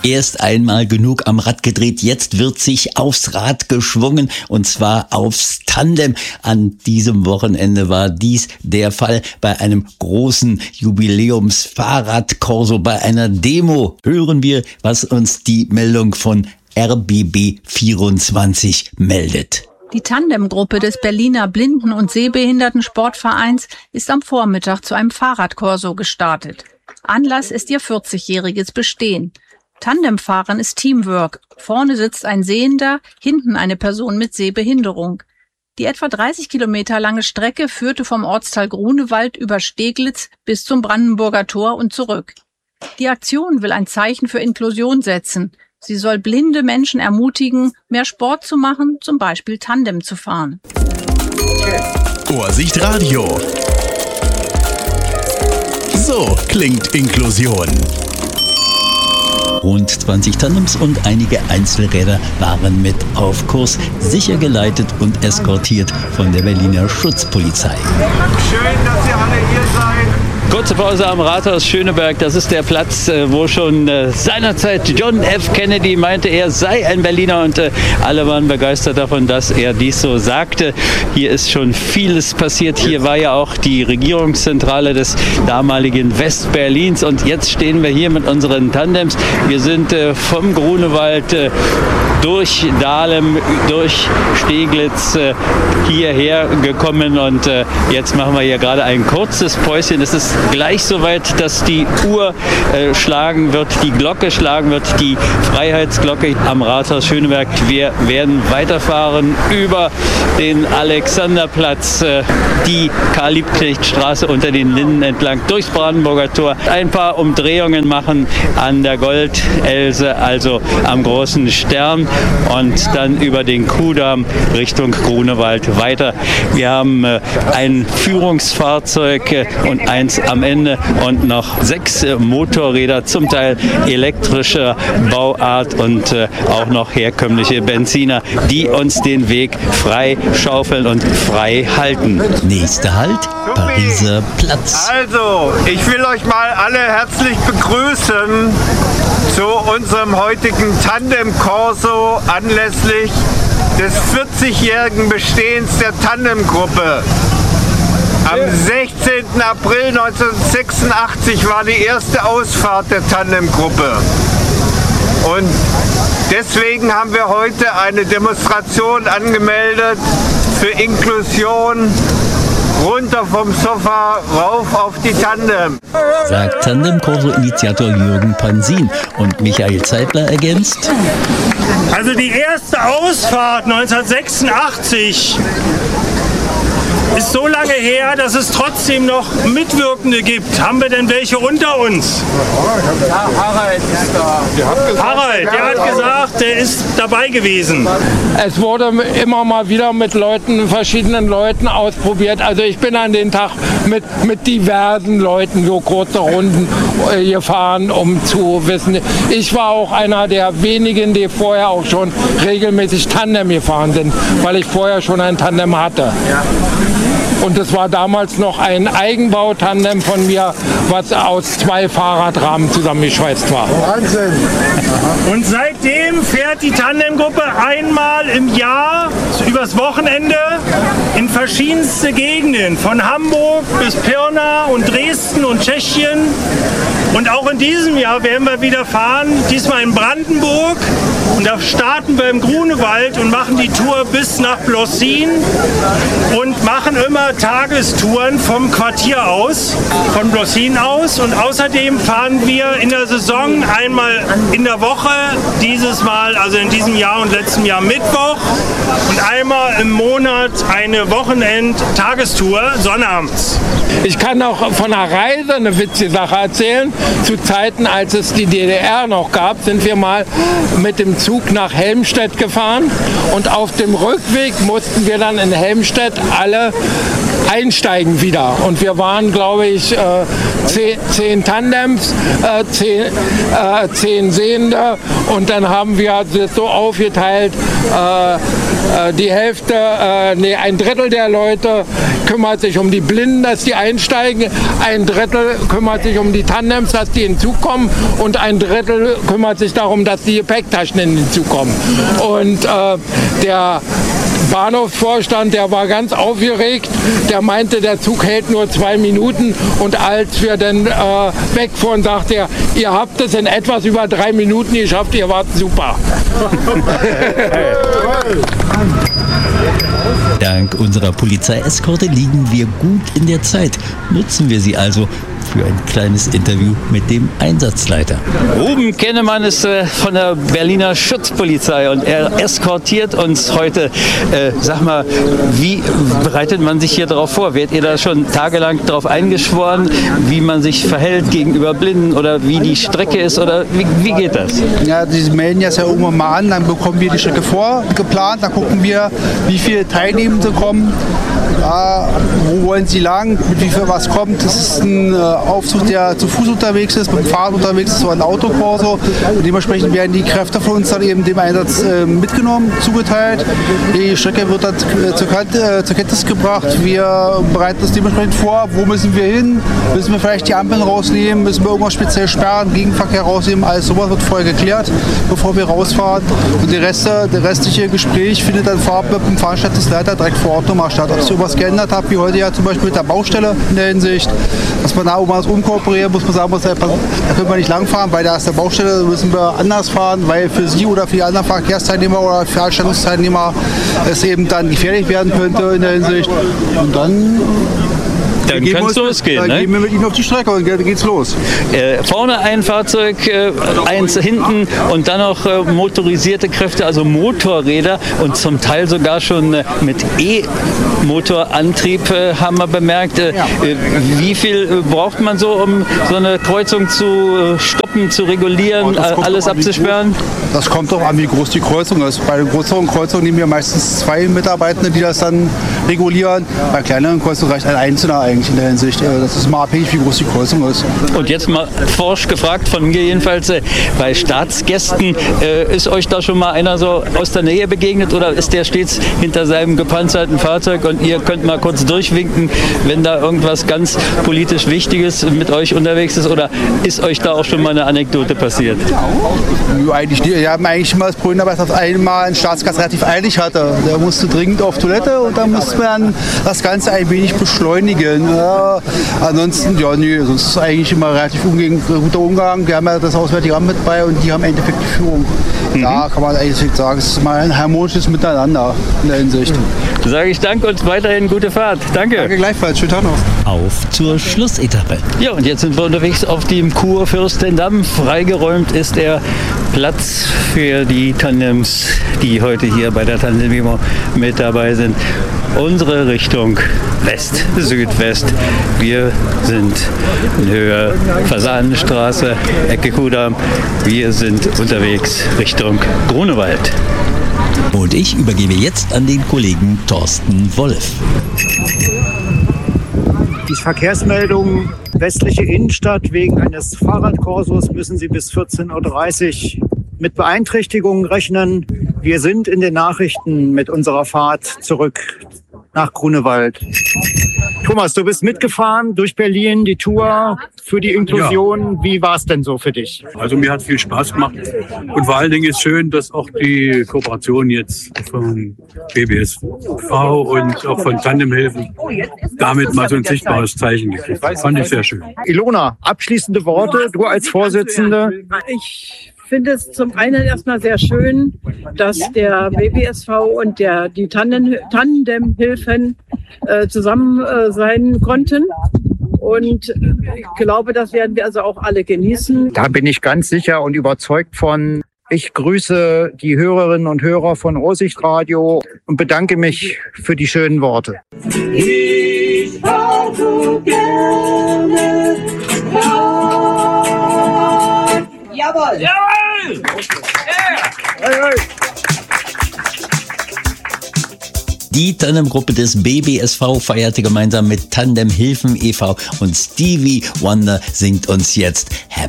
Erst einmal genug am Rad gedreht, jetzt wird sich aufs Rad geschwungen und zwar aufs Tandem. An diesem Wochenende war dies der Fall bei einem großen Jubiläums-Fahrradkorso, bei einer Demo. Hören wir, was uns die Meldung von RBB24 meldet. Die Tandemgruppe des Berliner Blinden- und Sehbehindertensportvereins ist am Vormittag zu einem Fahrradkorso gestartet. Anlass ist ihr 40-jähriges Bestehen. Tandemfahren ist Teamwork. Vorne sitzt ein Sehender, hinten eine Person mit Sehbehinderung. Die etwa 30 Kilometer lange Strecke führte vom Ortsteil Grunewald über Steglitz bis zum Brandenburger Tor und zurück. Die Aktion will ein Zeichen für Inklusion setzen. Sie soll blinde Menschen ermutigen, mehr Sport zu machen, zum Beispiel Tandem zu fahren. Vorsicht Radio. So klingt Inklusion. Rund 20 Tandems und einige Einzelräder waren mit auf Kurs, sicher geleitet und eskortiert von der Berliner Schutzpolizei. Schön, dass ihr alle hier seid. Kurze Pause am Rathaus Schöneberg. Das ist der Platz, wo schon seinerzeit John F. Kennedy meinte, er sei ein Berliner, und alle waren begeistert davon, dass er dies so sagte. Hier ist schon vieles passiert. Hier war ja auch die Regierungszentrale des damaligen Westberlins, und jetzt stehen wir hier mit unseren Tandems. Wir sind vom Grunewald durch Dahlem, durch Steglitz hierher gekommen, und jetzt machen wir hier gerade ein kurzes Päuschen. Es ist gleich soweit, dass die Uhr schlagen wird, die Glocke schlagen wird, die Freiheitsglocke am Rathaus Schöneberg. Wir werden weiterfahren über den Alexanderplatz, die Karl-Liebknecht-Straße unter den Linden entlang, durchs Brandenburger Tor, ein paar Umdrehungen machen an der Goldelse, also am großen Stern, und dann über den Kuhdamm Richtung Grunewald weiter. Wir haben ein Führungsfahrzeug und eins am Ende und noch 6 Motorräder, zum Teil elektrischer Bauart und auch noch herkömmliche Benziner, die uns den Weg frei schaufeln und frei halten. Nächster Halt, Pariser Platz. Also, ich will euch mal alle herzlich begrüßen zu unserem heutigen Tandem-Corso anlässlich des 40-jährigen Bestehens der Tandemgruppe. Am 16. April 1986 war die erste Ausfahrt der Tandemgruppe. Und deswegen haben wir heute eine Demonstration angemeldet für Inklusion. Runter vom Sofa, rauf auf die Tandem. Sagt Tandem-Corso-Initiator Jürgen Pansin, und Michael Zeitler ergänzt: Also die erste Ausfahrt 1986 ist so lange her, dass es trotzdem noch Mitwirkende gibt. Haben wir denn welche unter uns? Ja, Harald ist da. Harald, der hat gesagt, der ist dabei gewesen. Es wurde immer mal wieder mit verschiedenen Leuten ausprobiert. Also ich bin an den Tag mit diversen Leuten so kurze Runden gefahren, um zu wissen. Ich war auch einer der wenigen, die vorher auch schon regelmäßig Tandem gefahren sind, weil ich vorher schon ein Tandem hatte. Ja. Und es war damals noch ein Eigenbautandem von mir, was aus 2 Fahrradrahmen zusammengeschweißt war. Wahnsinn! Und seitdem fährt die Tandemgruppe einmal im Jahr übers Wochenende in verschiedenste Gegenden, von Hamburg bis Pirna und Dresden und Tschechien. Und auch in diesem Jahr werden wir wieder fahren, diesmal in Brandenburg. Und da starten wir im Grunewald und machen die Tour bis nach Blossin und machen immer Tagestouren vom Quartier aus, von Blossin aus. Und außerdem fahren wir in der Saison einmal in der Woche, dieses Mal, also in diesem Jahr und letztem Jahr Mittwoch, und einmal im Monat eine Wochenend-Tagestour, sonnabends. Ich kann auch von einer Reise eine witzige Sache erzählen. Zu Zeiten, als es die DDR noch gab, sind wir mal mit dem Zug nach Helmstedt gefahren, und auf dem Rückweg mussten wir dann in Helmstedt alle einsteigen wieder. Und wir waren, glaube ich, 10 Tandems, 10 Sehende, und dann haben wir das so aufgeteilt, die Hälfte, ein Drittel der Leute kümmert sich um die Blinden, dass die einsteigen, ein Drittel kümmert sich um die Tandems, dass die hinzukommen und ein Drittel kümmert sich darum, dass die Gepäcktaschen hinzukommen. Und der Bahnhofsvorstand, der war ganz aufgeregt, der meinte, der Zug hält nur 2 Minuten und als wir dann wegfuhren, sagte er, ihr habt es in etwas über 3 Minuten geschafft, ihr wart super. Dank unserer Polizeieskorte liegen wir gut in der Zeit. Nutzen wir sie also für ein kleines Interview mit dem Einsatzleiter. Ruben Kennemann ist von der Berliner Schutzpolizei und er eskortiert uns heute. Sag mal, wie bereitet man sich hier darauf vor? Werdet ihr da schon tagelang darauf eingeschworen, wie man sich verhält gegenüber Blinden oder wie die Strecke ist oder wie geht das? Ja, die melden das ja irgendwann mal an, dann bekommen wir die Strecke vorgeplant, dann gucken wir, wie viele Teilnehmende kommen, wo wollen sie lang, mit wie viel was kommt. Das ist ein Aufzug, der zu Fuß unterwegs ist, mit dem Fahrrad unterwegs ist, so ein Autokorso. Und dementsprechend werden die Kräfte von uns dann eben dem Einsatz mitgenommen, zugeteilt. Die Strecke wird dann zur Kenntnis gebracht. Wir bereiten das dementsprechend vor, wo müssen wir hin, müssen wir vielleicht die Ampeln rausnehmen, müssen wir irgendwas speziell sperren, Gegenverkehr rausnehmen, alles sowas wird vorher geklärt, bevor wir rausfahren. Und der restliche Gespräch findet dann vorab mit dem Veranstaltungsleiter direkt vor Ort nochmal statt. Ob sich irgendwas geändert hat, wie heute ja zum Beispiel mit der Baustelle in der Hinsicht, dass man da was umkooperieren, muss man sagen, da können wir nicht langfahren, weil da ist der Baustelle, müssen wir anders fahren, weil für Sie oder für die anderen Verkehrsteilnehmer oder Veranstaltungsteilnehmer es eben dann gefährlich werden könnte in der Hinsicht. Und dann kann es losgehen. Dann gehen wir mit Ihnen auf die Strecke und dann geht's los. Vorne ein Fahrzeug, eins hinten und dann noch motorisierte Kräfte, also Motorräder und zum Teil sogar schon mit E-Motorantrieb haben wir bemerkt. Wie viel braucht man so, um so eine Kreuzung zu stoppen, zu regulieren, alles abzusperren? Das kommt doch an, wie groß die Kreuzung ist. Bei den größeren Kreuzungen nehmen wir meistens 2 Mitarbeitende, die das dann regulieren. Bei kleineren Kreuzungen reicht ein Einzelner eigentlich in der Hinsicht. Das ist mal abhängig, wie groß die Kreuzung ist. Und jetzt mal forsch gefragt, von mir jedenfalls, bei Staatsgästen, ist euch da schon mal einer so aus der Nähe begegnet oder ist der stets hinter seinem gepanzerten Fahrzeug und ihr könnt mal kurz durchwinken, wenn da irgendwas ganz politisch Wichtiges mit euch unterwegs ist oder ist euch da auch schon mal eine Anekdote passiert? Eigentlich nicht. Wir haben eigentlich immer das Problem, dass auf einmal ein Staatsgast relativ eilig hatte. Der musste dringend auf Toilette und dann musste man das Ganze ein wenig beschleunigen. Ja, ansonsten, sonst ist es eigentlich immer relativ guter Umgang. Wir haben ja das Auswärtige Amt mit bei und die haben im Endeffekt die Führung. Da kann man eigentlich sagen, es ist mal ein harmonisches Miteinander in der Hinsicht. Sage ich Dank und weiterhin gute Fahrt. Danke. Danke gleichfalls. Schönen Tag noch. Auf zur Schlussetappe. Ja, und jetzt sind wir unterwegs auf dem Kurfürstendamm. Freigeräumt ist der Platz für die Tandems, die heute hier bei der Tandem mit dabei sind. Unsere Richtung West, Südwest. Wir sind in Höhe Fasanenstraße, Ecke Kudamm. Wir sind unterwegs Richtung Grunewald. Und ich übergebe jetzt an den Kollegen Thorsten Wolf. Die Verkehrsmeldung westliche Innenstadt. Wegen eines Fahrradkorsos müssen Sie bis 14:30 Uhr mit Beeinträchtigungen rechnen. Wir sind in den Nachrichten mit unserer Fahrt zurück nach Grunewald. Thomas, du bist mitgefahren durch Berlin, die Tour für die Inklusion. Ja. Wie war es denn so für dich? Also mir hat viel Spaß gemacht und vor allen Dingen ist schön, dass auch die Kooperation jetzt vom BBSV und auch von Tandemhilfen damit mal so ein sichtbares Zeichen gekriegt. Fand ich sehr schön. Ilona, abschließende Worte, du als Vorsitzende. Ich finde es zum einen erstmal sehr schön, dass der BBSV und die Tandemhilfen zusammen sein konnten. Und ich glaube, das werden wir also auch alle genießen. Da bin ich ganz sicher und überzeugt von. Ich grüße die Hörerinnen und Hörer von Rosichtradio und bedanke mich für die schönen Worte. Ich fahr so gerne. Jawohl! Jawohl! Hey. Die Tandemgruppe des BBSV feierte gemeinsam mit Tandemhilfen e.V. und Stevie Wonder singt uns jetzt Happy